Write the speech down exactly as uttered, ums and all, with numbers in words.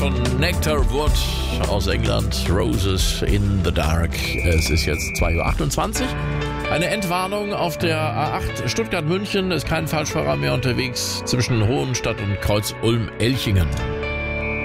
von Nectar Wood aus England. Roses in the Dark. Es ist jetzt zwei Uhr achtundzwanzig. Eine Endwarnung auf der A acht Stuttgart-München. Ist kein Falschfahrer mehr unterwegs zwischen Hohenstadt und Kreuz-Ulm-Elchingen.